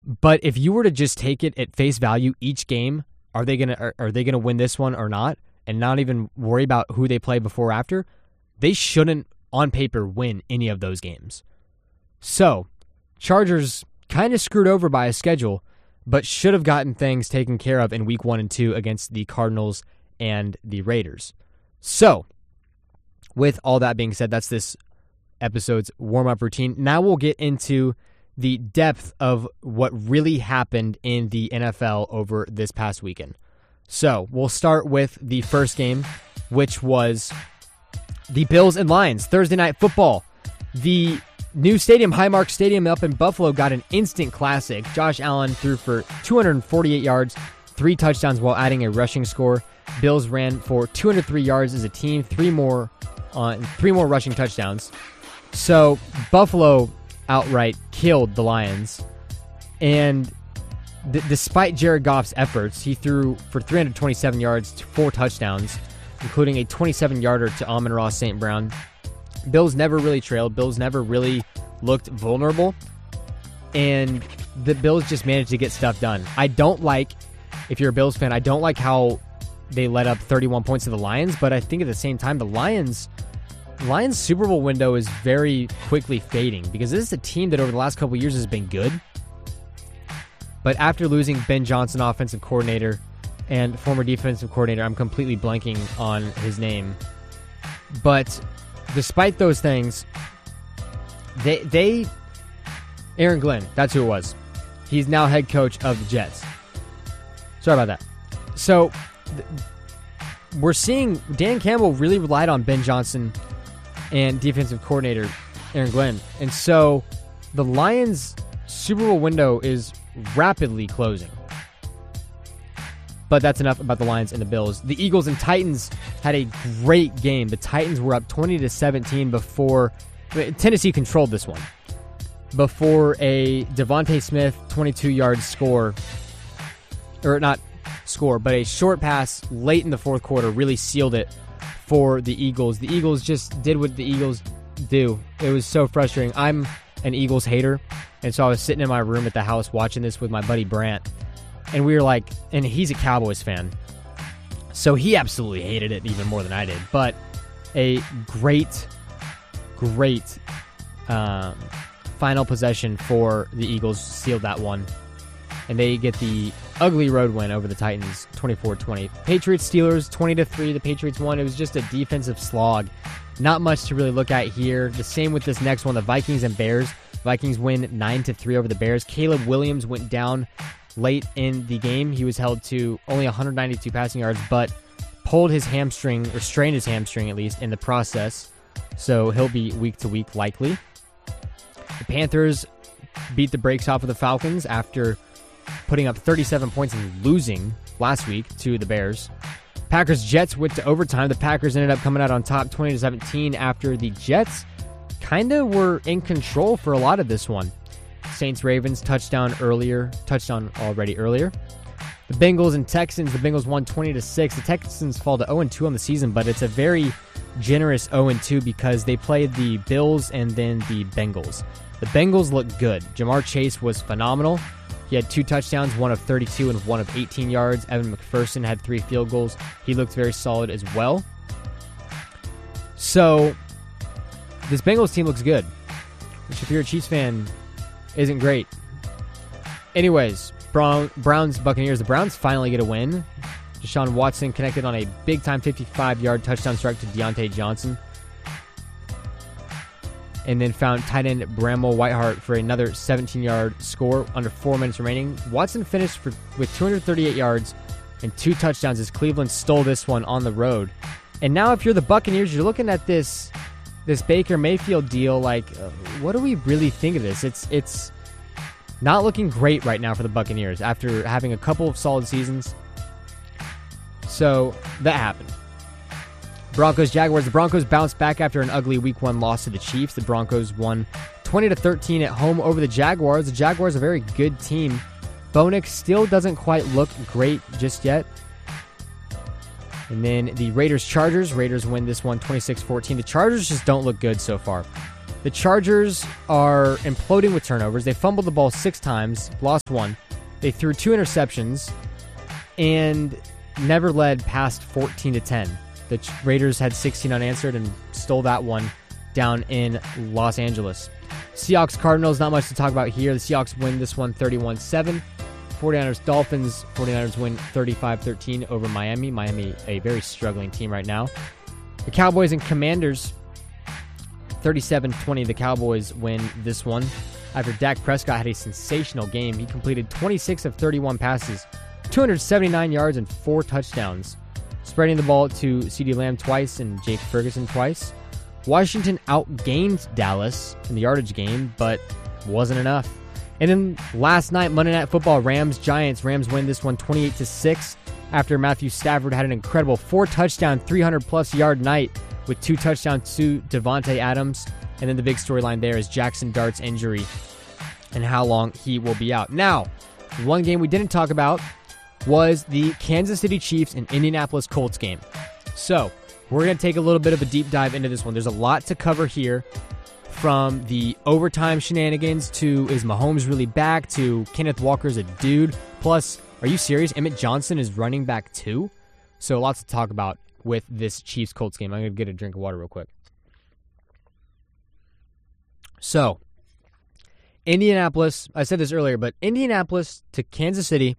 But if you were to just take it at face value, each game, are they gonna win this one or not, and not even worry about who they play before or after? They shouldn't, on paper, win any of those games. So, Chargers kind of screwed over by a schedule, but should have gotten things taken care of in week 1 and 2 against the Cardinals and the Raiders. So, with all that being said, that's this episode's warm-up routine. Now we'll get into the depth of what really happened in the NFL over this past weekend. So, we'll start with the first game, which was the Bills and Lions, Thursday Night Football. The new stadium, Highmark Stadium up in Buffalo, got an instant classic. Josh Allen threw for 248 yards, 3 touchdowns while adding a rushing score. Bills ran for 203 yards as a team, 3 more rushing touchdowns. So Buffalo outright killed the Lions. And despite Jared Goff's efforts, he threw for 327 yards, 4 touchdowns, including a 27-yarder to Amon-Ra St. Brown. Bills never really trailed. Bills never really looked vulnerable. And the Bills just managed to get stuff done. I don't like, if you're a Bills fan, I don't like how they let up 31 points to the Lions, but I think at the same time, the Lions' Super Bowl window is very quickly fading because this is a team that over the last couple of years has been good. But after losing Ben Johnson, offensive coordinator, and former defensive coordinator, I'm completely blanking on his name. But despite those things, Aaron Glenn, that's who it was. He's now head coach of the Jets. Sorry about that. So we're seeing Dan Campbell really relied on Ben Johnson and defensive coordinator Aaron Glenn. And so the Lions' Super Bowl window is rapidly closing. But that's enough about the Lions and the Bills. The Eagles and Titans had a great game. The Titans were up 20-17 before Tennessee controlled this one. Before a Devontae Smith 22-yard score, or not score, but a short pass late in the fourth quarter really sealed it for the Eagles. The Eagles just did what the Eagles do. It was so frustrating. I'm an Eagles hater, and so I was sitting in my room at the house watching this with my buddy Brant. And we were like, and he's a Cowboys fan, so he absolutely hated it even more than I did. But a great final possession for the Eagles sealed that one. And they get the ugly road win over the Titans, 24-20. Patriots, Steelers, 20-3. The Patriots won. It was just a defensive slog. Not much to really look at here. The same with this next one, the Vikings and Bears. Vikings win 9-3 over the Bears. Caleb Williams went down late in the game. He was held to only 192 passing yards, but pulled his hamstring, or strained his hamstring at least, in the process. So he'll be week to week likely. The Panthers beat the brakes off of the Falcons after putting up 37 points and losing last week to the Bears. Packers-Jets went to overtime. The Packers ended up coming out on top 20-17 after the Jets kind of were in control for a lot of this one. Saints-Ravens touchdown already earlier. The Bengals and Texans, the Bengals won 20-6. The Texans fall to 0-2 on the season, but it's a very generous 0-2 because they played the Bills and then the Bengals. The Bengals looked good. Jamar Chase was phenomenal. He had 2 touchdowns, one of 32 and one of 18 yards. Evan McPherson had 3 field goals. He looked very solid as well. So, this Bengals team looks good, which if you're a Chiefs fan, isn't great. Anyways, Browns, Buccaneers. The Browns finally get a win. Deshaun Watson connected on a big-time 55-yard touchdown strike to Deontay Johnson. And then found tight end Bramwell Whiteheart for another 17-yard score under 4 minutes remaining. Watson finished with 238 yards and 2 touchdowns as Cleveland stole this one on the road. And now if you're the Buccaneers, you're looking at this Baker Mayfield deal like, what do we really think of this? It's not looking great right now for the Buccaneers after having a couple of solid seasons. So that happened. Broncos-Jaguars. The Broncos bounced back after an ugly Week 1 loss to the Chiefs. The Broncos won 20-13 at home over the Jaguars. The Jaguars are a very good team. Bo Nix still doesn't quite look great just yet. And then the Raiders-Chargers. Raiders win this one 26-14. The Chargers just don't look good so far. The Chargers are imploding with turnovers. They fumbled the ball 6 times, lost 1. They threw 2 interceptions, and never led past 14-10. The Raiders had 16 unanswered and stole that one down in Los Angeles. Seahawks Cardinals, not much to talk about here. The Seahawks win this one 31-7. 49ers Dolphins, 49ers win 35-13 over Miami. Miami, a very struggling team right now. The Cowboys and Commanders, 37-20. The Cowboys win this one after Dak Prescott had a sensational game. He completed 26 of 31 passes, 279 yards, and 4 touchdowns, spreading the ball to CeeDee Lamb twice and Jake Ferguson twice. Washington outgained Dallas in the yardage game, but wasn't enough. And then last night, Monday Night Football, Rams-Giants. Rams win this one 28-6 after Matthew Stafford had an incredible 4-touchdown, 300-plus yard night with 2 touchdowns to Devontae Adams. And then the big storyline there is Jackson Dart's injury and how long he will be out. Now, one game we didn't talk about was the Kansas City Chiefs and Indianapolis Colts game. So, we're going to take a little bit of a deep dive into this one. There's a lot to cover here, from the overtime shenanigans to is Mahomes really back to Kenneth Walker's a dude. Plus, are you serious? Emmett Johnson is running back too? So lots to talk about with this Chiefs-Colts game. I'm going to get a drink of water real quick. So, Indianapolis, I said this earlier, but Indianapolis to Kansas City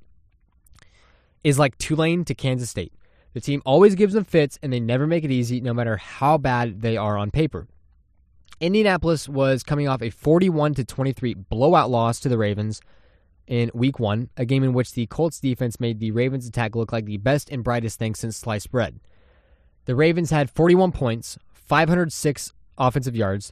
is like Tulane to Kansas State. The team always gives them fits, and they never make it easy, no matter how bad they are on paper. Indianapolis was coming off a 41-23 blowout loss to the Ravens in Week 1, a game in which the Colts defense made the Ravens attack look like the best and brightest thing since sliced bread. The Ravens had 41 points, 506 offensive yards,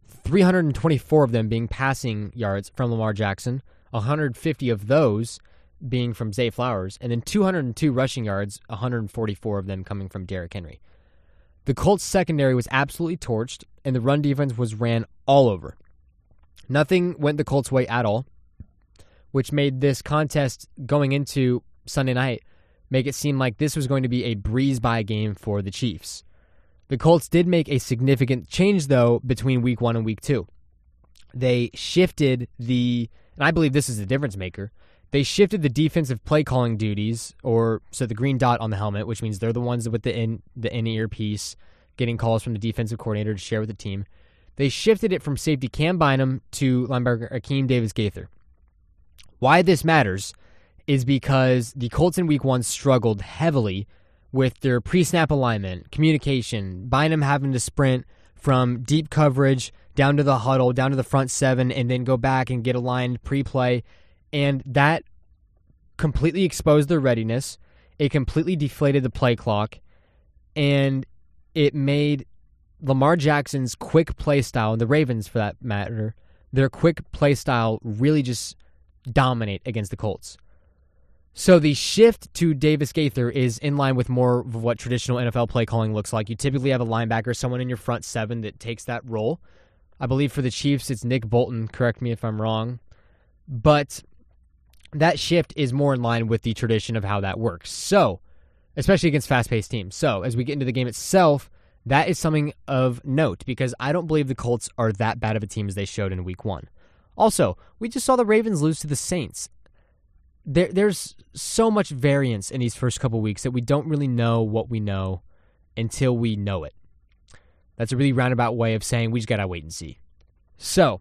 324 of them being passing yards from Lamar Jackson, 150 of those being from Zay Flowers, and then 202 rushing yards, 144 of them coming from Derrick Henry. The Colts secondary was absolutely torched, and the run defense was ran all over. Nothing went the Colts' way at all, which made this contest going into Sunday night make it seem like this was going to be a breeze-by game for the Chiefs. The Colts did make a significant change, though, between Week 1 and Week 2. They shifted and I believe this is the difference maker, they shifted the defensive play calling duties, so the green dot on the helmet, which means they're the ones with the in-ear piece, getting calls from the defensive coordinator to share with the team. They shifted it from safety Cam Bynum to linebacker Akeem Davis-Gaither. Why this matters is because the Colts in Week 1 struggled heavily with their pre-snap alignment, communication, Bynum having to sprint from deep coverage down to the huddle, down to the front 7, and then go back and get aligned pre-play. And that completely exposed their readiness. It completely deflated the play clock. And it made Lamar Jackson's quick play style, and the Ravens for that matter, their quick play style really just dominate against the Colts. So the shift to Davis-Gaither is in line with more of what traditional NFL play calling looks like. You typically have a linebacker, someone in your front 7 that takes that role. I believe for the Chiefs, it's Nick Bolton. Correct me if I'm wrong. But that shift is more in line with the tradition of how that works. So, especially against fast-paced teams. So, as we get into the game itself, that is something of note because I don't believe the Colts are that bad of a team as they showed in Week 1. Also, we just saw the Ravens lose to the Saints. There's so much variance in these first couple weeks that we don't really know what we know until we know it. That's a really roundabout way of saying we just got to wait and see. So,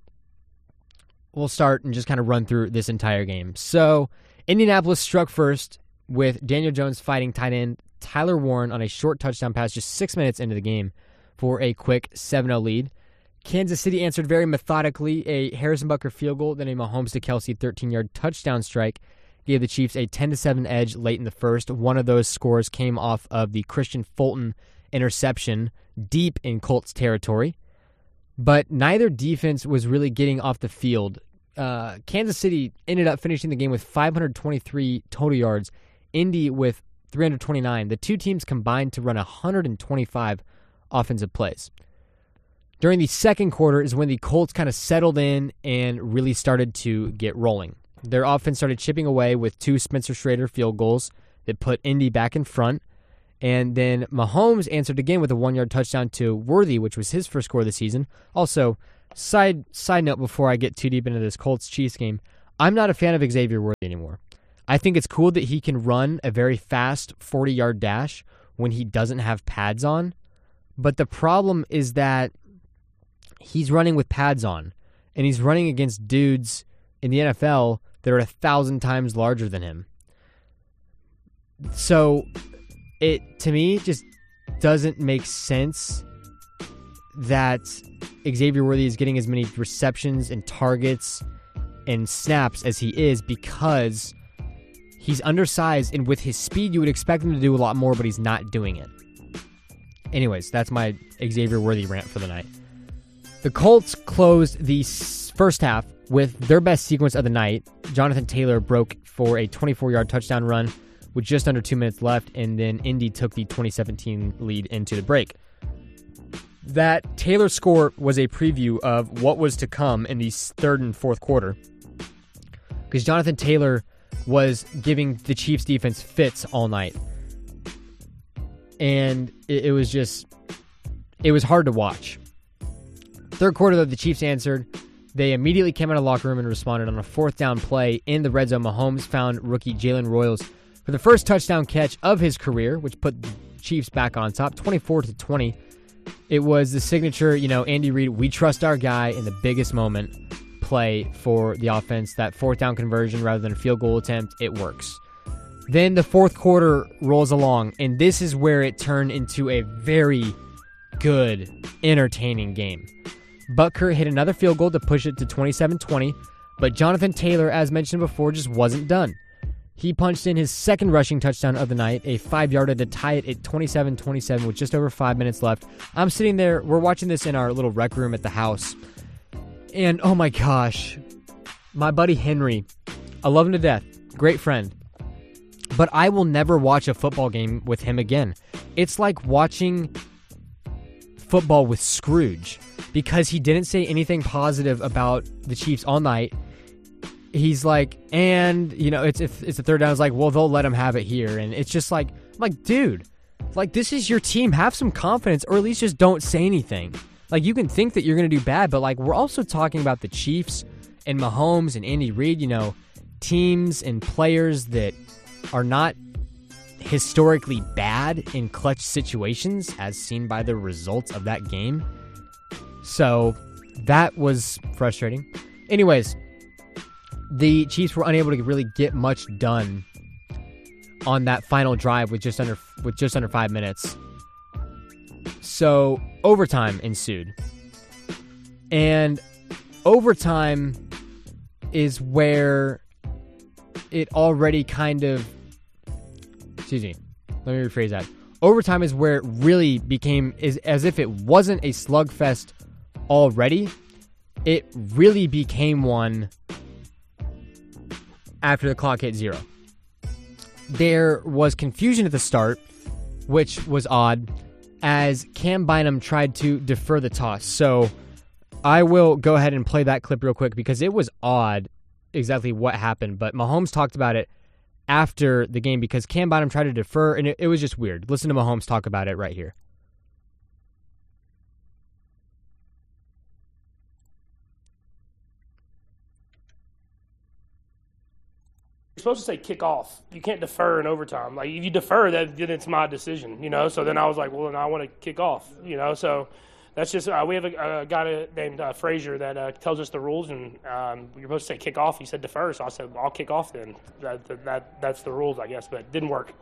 we'll start and just kind of run through this entire game. So, Indianapolis struck first with Daniel Jones fighting tight end Tyler Warren on a short touchdown pass just 6 minutes into the game for a quick 7-0 lead. Kansas City answered very methodically, a Harrison Butker field goal, then a Mahomes to Kelsey 13-yard touchdown strike gave the Chiefs a 10-7 edge late in the first. One of those scores came off of the Christian Fulton interception deep in Colts territory. But neither defense was really getting off the field. Kansas City ended up finishing the game with 523 total yards, Indy with 329. The two teams combined to run 125 offensive plays. During the second quarter is when the Colts kind of settled in and really started to get rolling. Their offense started chipping away with 2 Spencer Schrader field goals that put Indy back in front. And then Mahomes answered again with a 1-yard touchdown to Worthy, which was his first score of the season. Also, Side note before I get too deep into this Colts-Chiefs game, I'm not a fan of Xavier Worthy anymore. I think it's cool that he can run a very fast 40-yard dash when he doesn't have pads on, but the problem is that he's running with pads on, and he's running against dudes in the NFL that are 1,000 times larger than him. So it, to me, just doesn't make sense that Xavier Worthy is getting as many receptions and targets and snaps as he is because he's undersized, and with his speed, you would expect him to do a lot more, but he's not doing it. Anyways, that's my Xavier Worthy rant for the night. The Colts closed the first half with their best sequence of the night. Jonathan Taylor broke for a 24-yard touchdown run with just under 2 minutes left, and then Indy took the 2017 lead into the break. That Taylor score was a preview of what was to come in the third and fourth quarter, because Jonathan Taylor was giving the Chiefs defense fits all night. And it was hard to watch. Third quarter, though, the Chiefs answered. They immediately came out of the locker room and responded on a fourth down play in the red zone. Mahomes found rookie Jalen Royals for the first touchdown catch of his career, which put the Chiefs back on top, 24-20. It was the signature, Andy Reid, we trust our guy in the biggest moment play for the offense. That fourth down conversion rather than a field goal attempt, it works. Then the fourth quarter rolls along, and this is where it turned into a very good, entertaining game. Butker hit another field goal to push it to 27-20, but Jonathan Taylor, as mentioned before, just wasn't done. He punched in his second rushing touchdown of the night, a 5-yarder to tie it at 27-27 with just over 5 minutes left. I'm sitting there, we're watching this in our little rec room at the house, and oh my gosh, my buddy Henry, I love him to death, great friend, but I will never watch a football game with him again. It's like watching football with Scrooge, because he didn't say anything positive about the Chiefs all night. He's like, and, it's a third down. It's like, well, they'll let him have it here. And it's just like, I'm like, dude, like, this is your team. Have some confidence, or at least just don't say anything. Like, you can think that you're going to do bad, but, like, we're also talking about the Chiefs and Mahomes and Andy Reid, teams and players that are not historically bad in clutch situations, as seen by the results of that game. So that was frustrating. Anyways, the Chiefs were unable to really get much done on that final drive with just under 5 minutes. So overtime ensued. And overtime is where it already kind of... Excuse me. Let me rephrase that. Overtime is where it really became... is as if it wasn't a slugfest already. It really became one after the clock hit 0. There was confusion at the start, which was odd, as Cam Bynum tried to defer the toss. So I will go ahead and play that clip real quick because it was odd exactly what happened. But Mahomes talked about it after the game because Cam Bynum tried to defer, and it was just weird. Listen to Mahomes talk about it right here. You're supposed to say kick off. You can't defer in overtime. Like, if you defer, then it's my decision, So then I was like, well, then I want to kick off, So that's just we have a guy named Frazier that tells us the rules, and you're supposed to say kick off. He said defer, so I said, well, I'll kick off then. That's the rules, I guess, but it didn't work.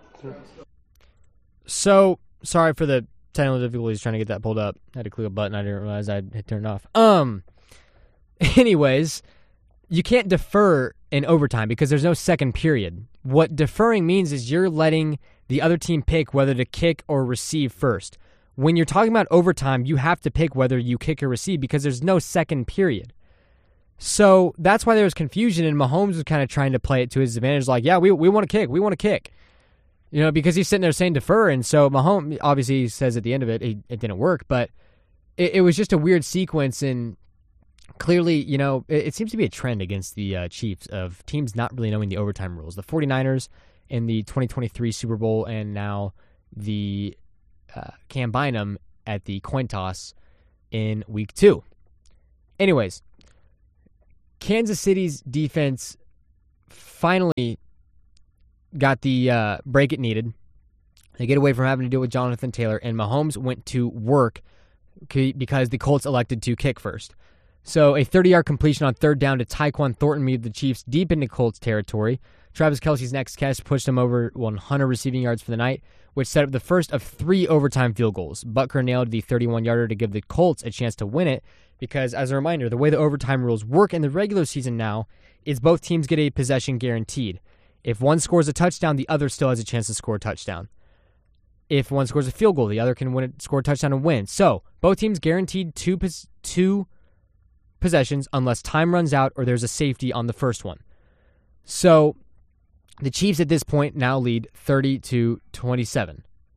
So, sorry for the technical difficulties trying to get that pulled up. I had to click a button. I didn't realize I had turned it off. Anyways, you can't defer in overtime because there's no second period. What deferring means is you're letting the other team pick whether to kick or receive first. When you're talking about overtime, you have to pick whether you kick or receive because there's no second period. So that's why there was confusion, and Mahomes was kind of trying to play it to his advantage, like, yeah, we want to kick. We want to kick. Because he's sitting there saying defer, and so Mahomes obviously says at the end of it, it didn't work, but it was just a weird sequence, and clearly, it seems to be a trend against the Chiefs of teams not really knowing the overtime rules. The 49ers in the 2023 Super Bowl, and now the Cam Bynum at the coin toss in week 2. Anyways, Kansas City's defense finally got the break it needed. They get away from having to deal with Jonathan Taylor, and Mahomes went to work because the Colts elected to kick first. So a 30-yard completion on third down to Tyquan Thornton moved the Chiefs deep into Colts territory. Travis Kelce's next catch pushed him over 100 receiving yards for the night, which set up the first of 3 overtime field goals. Butker nailed the 31-yarder to give the Colts a chance to win it because, as a reminder, the way the overtime rules work in the regular season now is both teams get a possession guaranteed. If one scores a touchdown, the other still has a chance to score a touchdown. If one scores a field goal, the other can score a touchdown and win. So, both teams guaranteed two possessions unless time runs out or there's a safety on the first one. So, the Chiefs at this point now lead 30-27.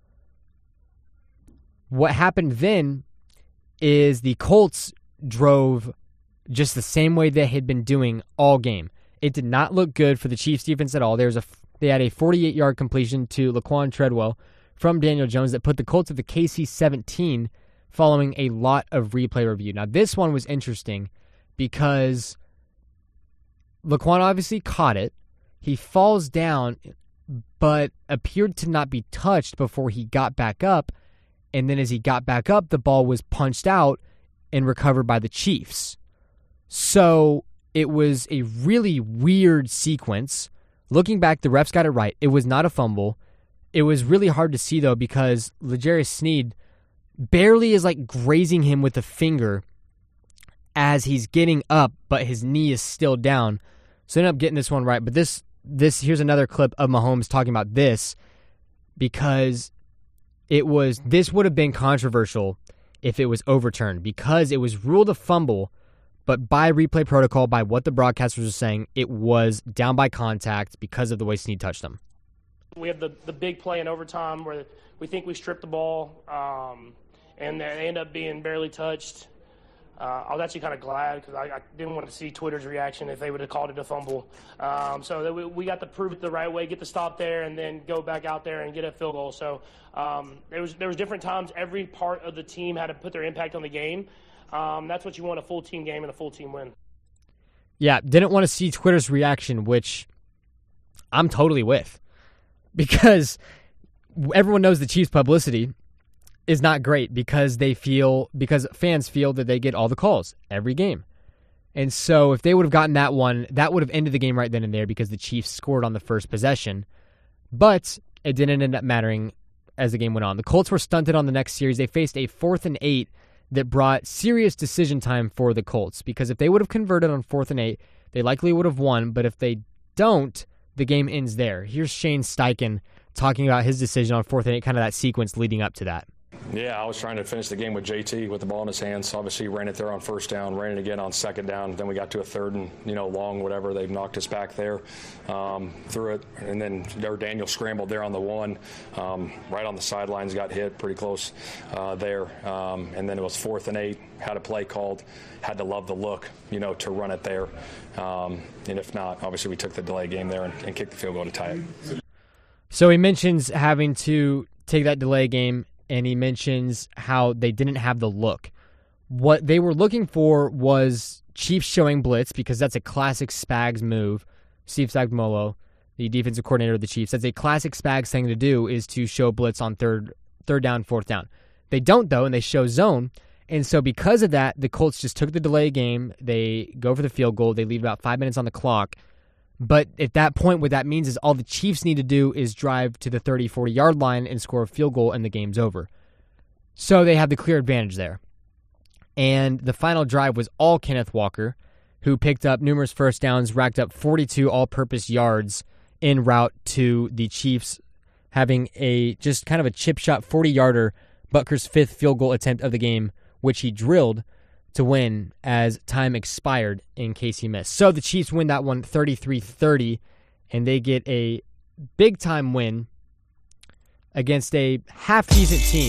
What happened then is the Colts drove just the same way they had been doing all game. It did not look good for the Chiefs defense at all. They had a 48-yard completion to Laquan Treadwell from Daniel Jones that put the Colts at the KC 17 following a lot of replay review. Now, this one was interesting because Laquan obviously caught it. He falls down, but appeared to not be touched before he got back up. And then as he got back up, the ball was punched out and recovered by the Chiefs. So it was a really weird sequence. Looking back, the refs got it right. It was not a fumble. It was really hard to see, though, because L'Jarius Sneed barely is like grazing him with a finger as he's getting up, but his knee is still down. So ended up getting this one right. But this here's another clip of Mahomes talking about this because this would have been controversial if it was overturned because it was ruled a fumble, but by replay protocol, by what the broadcasters were saying, it was down by contact because of the way Sneed touched him. We have the big play in overtime where we think we stripped the ball, and they end up being barely touched. I was actually kind of glad because I didn't want to see Twitter's reaction if they would have called it a fumble. So that we got to prove it the right way, get the stop there, and then go back out there and get a field goal. So there was different times. Every part of the team had to put their impact on the game. That's what you want, a full team game and a full team win. Yeah, didn't want to see Twitter's reaction, which I'm totally with. Because everyone knows the Chiefs' publicity is not great because fans feel that they get all the calls every game. And so if they would have gotten that one, that would have ended the game right then and there because the Chiefs scored on the first possession. But it didn't end up mattering as the game went on. The Colts were stunted on the next series. They faced a 4th and 8 that brought serious decision time for the Colts because if they would have converted on 4th and 8, they likely would have won. But if they don't, the game ends there. Here's Shane Steichen talking about his decision on 4th and 8, kind of that sequence leading up to that. Yeah, I was trying to finish the game with JT with the ball in his hands. Obviously, ran it there on first down, ran it again on second down. Then we got to a third and, long, whatever. They knocked us back there, threw it. And then Daniel scrambled there on the one, right on the sidelines, got hit pretty close there. And then it was 4th and 8, had a play called, had to love the look, to run it there. And if not, obviously we took the delay game there and kicked the field goal to tie it. So he mentions having to take that delay game, and he mentions how they didn't have the look. What they were looking for was Chiefs showing blitz, because that's a classic Spags move. Steve Spagnuolo, the defensive coordinator of the Chiefs, that's a classic Spags thing to do, is to show blitz on third down, 4th down. They don't, though, and they show zone. And so because of that, the Colts just took the delay game. They go for the field goal. They leave about 5 minutes on the clock. But at that point, what that means is all the Chiefs need to do is drive to the 30, 40-yard line and score a field goal, and the game's over. So they have the clear advantage there. And the final drive was all Kenneth Walker, who picked up numerous first downs, racked up 42 all-purpose yards en route to the Chiefs, having just kind of a chip shot 40-yarder, Butker's 5th field goal attempt of the game, which he drilled to win as time expired in case he missed. So the Chiefs win that one 33-30, and they get a big-time win against a half-decent team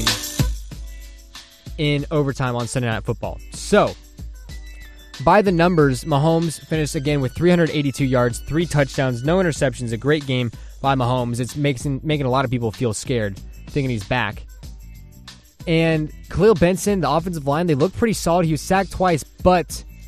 in overtime on Sunday Night Football. So, by the numbers, Mahomes finished again with 382 yards, 3 touchdowns, no interceptions, a great game by Mahomes. It's making a lot of people feel scared, thinking he's back. And Khalil Benson, the offensive line, they looked pretty solid. He was sacked twice, but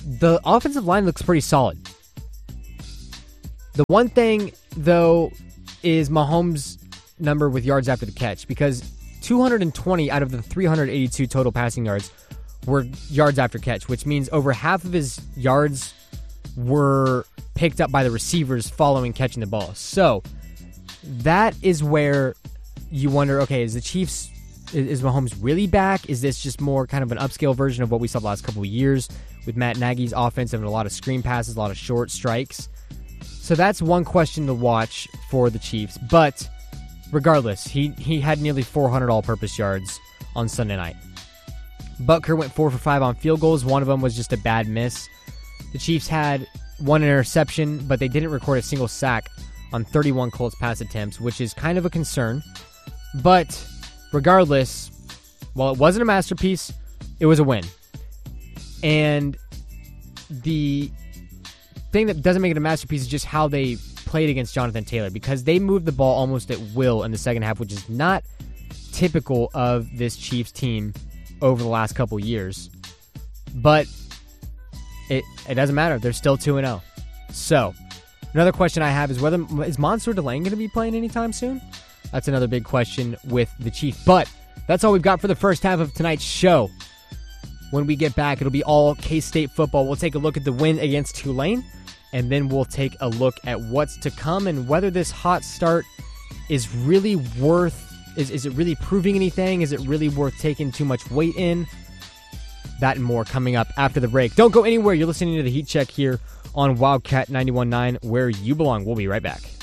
the offensive line looks pretty solid. The one thing, though, is Mahomes' number with yards after the catch, because 220 out of the 382 total passing yards were yards after catch, which means over half of his yards were picked up by the receivers following catching the ball. So that is where you wonder, okay, is Mahomes really back? Is this just more kind of an upscale version of what we saw the last couple of years with Matt Nagy's offense having a lot of screen passes, a lot of short strikes? So that's one question to watch for the Chiefs. But regardless, he had nearly 400 all-purpose yards on Sunday night. Butker went 4 for 5 on field goals. One of them was just a bad miss. The Chiefs had one interception, but they didn't record a single sack on 31 Colts pass attempts, which is kind of a concern. But regardless, while it wasn't a masterpiece, it was a win. And the thing that doesn't make it a masterpiece is just how they played against Jonathan Taylor, because they moved the ball almost at will in the second half, which is not typical of this Chiefs team over the last couple years. But it doesn't matter. They're still 2-0. So, another question I have is is Monster Delane going to be playing anytime soon? That's another big question with the Chiefs. But that's all we've got for the first half of tonight's show. When we get back, it'll be all K-State football. We'll take a look at the win against Tulane, and then we'll take a look at what's to come and whether this hot start is really is it really proving anything? Is it really worth taking too much weight in? That and more coming up after the break. Don't go anywhere. You're listening to the Heat Check here on Wildcat 91.9, where you belong. We'll be right back.